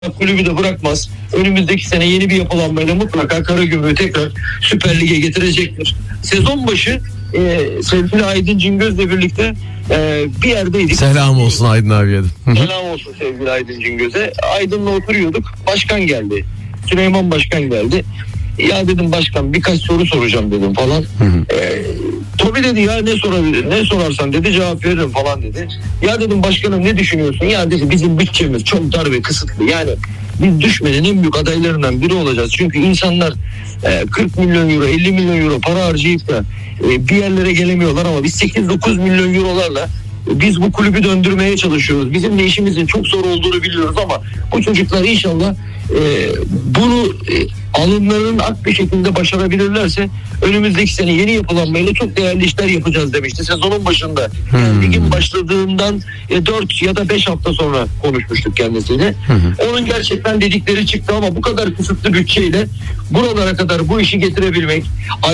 kulübü de bırakmaz. Önümüzdeki sene yeni bir yapılanmayla mutlaka Karagümrük'ü tekrar Süper Lig'e getirecektir. Sezon başı sevgili Aydın Cingöz'le birlikte bir yerdeydik. Selam olsun Aydın abiye de. Selam olsun sevgili Aydın Cingöz'e. Aydın'la oturuyorduk. Başkan geldi. Süleyman Başkan geldi. Ya dedim başkan birkaç soru soracağım dedim falan. Tabii dedi ya ne sorarsan dedi cevap veririm falan dedi. Ya dedim başkanım ne düşünüyorsun? Ya dedi bizim bütçemiz çok dar ve kısıtlı. Yani biz düşmenin en büyük adaylarından biri olacağız. Çünkü insanlar 40 milyon euro 50 milyon euro para harcayıp da bir yerlere gelemiyorlar ama biz 8-9 milyon eurolarla biz bu kulübü döndürmeye çalışıyoruz. Bizim de işimizin çok zor olduğunu biliyoruz ama bu çocuklar inşallah bunu alımlarının ak bir şekilde başarabilirlerse önümüzdeki sene yeni yapılanmayla çok değerli işler yapacağız demişti. Sezonun başında ligin başladığından 4 ya da 5 hafta sonra konuşmuştuk kendisiyle. Onun gerçekten dedikleri çıktı ama bu kadar kısıtlı bütçeyle buralara kadar bu işi getirebilmek.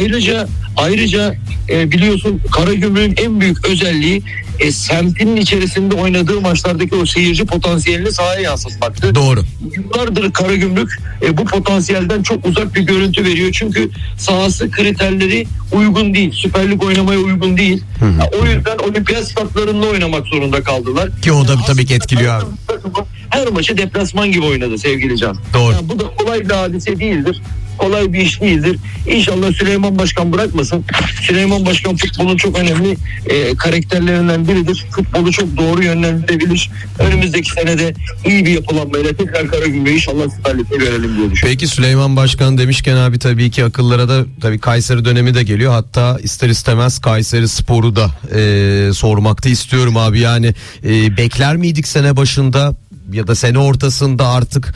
Ayrıca biliyorsun Karagümrük'ün en büyük özelliği semtinin içerisinde oynadığı maçlardaki o seyirci potansiyelini sahaya yansıtmaktı. Doğru. Yıllardır Karagümrük bu potansiyelden çok uzak bir görüntü veriyor. Çünkü sahası kriterleri uygun değil. Süper Lig oynamaya uygun değil. O yüzden olimpiyat statlarında oynamak zorunda kaldılar. Ki o da tabii ki etkiliyor abi. Her maçı deplasman gibi oynadı sevgili Can. Doğru. Yani bu da kolay bir hadise değildir. Kolay bir iş değildir. İnşallah Süleyman Başkan bırakmasın. Süleyman Başkan futbolun çok önemli karakterlerinden biridir. Futbolu çok doğru yönlendirebilir. Önümüzdeki senede iyi bir yapılanmayla tekrar Karagümrük'ü inşallah Süper Lig'de görelim diye düşünüyorum. Peki Süleyman Başkan demişken abi tabii ki akıllara da tabii Kayseri dönemi de geliyor. Hatta ister istemez Kayseri Spor'u da sormakta istiyorum abi. Yani bekler miydik sene başında ya da sene ortasında artık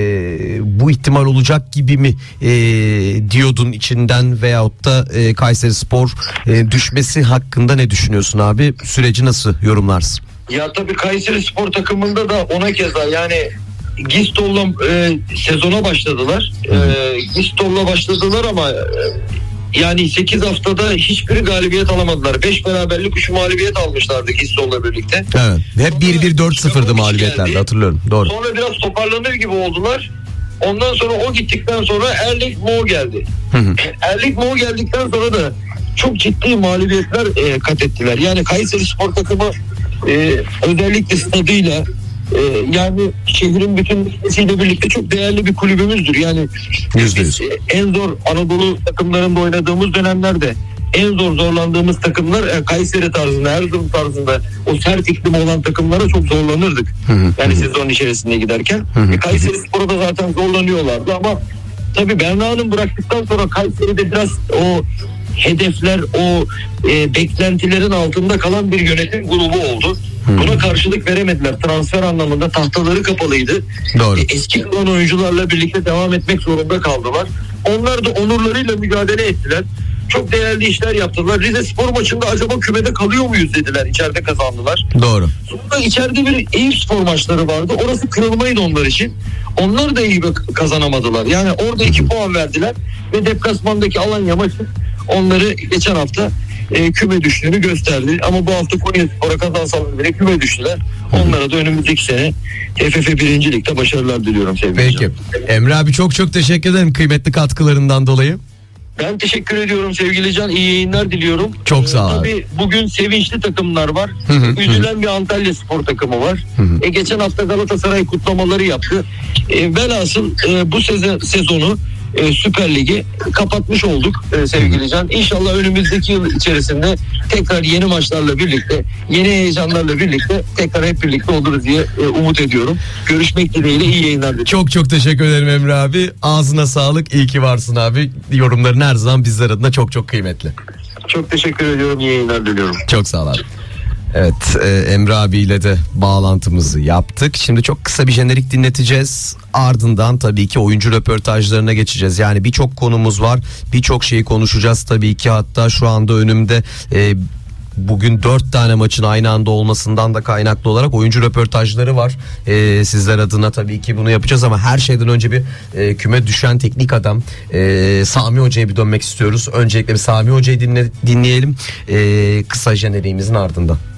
bu ihtimal olacak gibi mi diyordun içinden veyahut da Kayseri Spor düşmesi hakkında ne düşünüyorsun abi? Süreci nasıl yorumlarsın? Ya tabii Kayseri Spor takımında da ona keza yani Gistol'la sezona başladılar. Gistol'la başladılar ama yani 8 haftada hiçbiri galibiyet alamadılar. 5 beraberlik 3 mağlubiyet almışlardı Gistol'la birlikte. Evet. Hep 1-1-4-0'dı mağlubiyetlerde, hatırlıyorum. Doğru. Sonra biraz toparlanır gibi oldular. Ondan sonra o gittikten sonra Erling Mo geldi. Erling Mo geldikten sonra da çok ciddi mağlubiyetler kat ettiler. Yani Kayseri Spor takımı özellikle stadıyla yani şehrin bütünlüğüyle birlikte çok değerli bir kulübümüzdür. Yani biz en zor Anadolu takımlarında oynadığımız dönemlerde en zorlandığımız takımlar Kayseri tarzında, Erzurum tarzında o sert iklim olan takımlara çok zorlanırdık. Yani sezon içerisinde giderken. Kayseri Spor'a da zaten zorlanıyorlardı ama tabii Berna Hanım bıraktıktan sonra Kayseri'de biraz o hedefler, o beklentilerin altında kalan bir yönetim grubu oldu. Buna karşılık veremediler. Transfer anlamında tahtaları kapalıydı. Doğru. Eski kalan oyuncularla birlikte devam etmek zorunda kaldılar. Onlar da onurlarıyla mücadele ettiler. Çok değerli işler yaptılar. Rize Spor maçında acaba kümede kalıyor muyuz dediler. İçeride kazandılar. Doğru. Sonra içeride bir Eyüp Spor maçları vardı. Orası kırılmaydı onlar için. Onlar da iyi kazanamadılar. Yani orada 2 puan verdiler ve deplasmandaki Alanya maçı onları geçen hafta küme düştüğünü gösterdi. Ama bu hafta Konyaspor'a kazansalar bile küme düştüler. Onlara da önümüzdeki sene TFF 1. Lig'de başarılar diliyorum sevgili Peki. canım. Emre abi çok teşekkür ederim kıymetli katkılarından dolayı. Ben teşekkür ediyorum sevgili Can. İyi yayınlar diliyorum. Çok sağ ol. Tabii bugün sevinçli takımlar var. Üzülen bir Antalya Spor takımı var. Geçen hafta Galatasaray kutlamaları yaptı. Velhasıl bu sezonu Süper Lig'i kapatmış olduk sevgili Can. İnşallah önümüzdeki yıl içerisinde tekrar yeni maçlarla birlikte, yeni heyecanlarla birlikte tekrar hep birlikte oluruz diye umut ediyorum. Görüşmek dileğiyle iyi yayınlar diliyorum. Çok teşekkür ederim Emre abi. Ağzına sağlık. İyi ki varsın abi. Yorumların her zaman bizler adına çok kıymetli. Çok teşekkür ediyorum. İyi yayınlar diliyorum. Çok sağ ol abi. Evet, Emre abiyle de bağlantımızı yaptık. Şimdi çok kısa bir jenerik dinleteceğiz. Ardından tabii ki oyuncu röportajlarına geçeceğiz. Yani birçok konumuz var. Birçok şeyi konuşacağız tabii ki. Hatta şu anda önümde bugün 4 tane maçın aynı anda olmasından da kaynaklı olarak oyuncu röportajları var. Sizler adına tabii ki bunu yapacağız ama her şeyden önce bir küme düşen teknik adam Sami Hoca'ya bir dönmek istiyoruz. Öncelikle bir Sami Hoca'yı dinleyelim. Kısa jeneriğimizin ardından.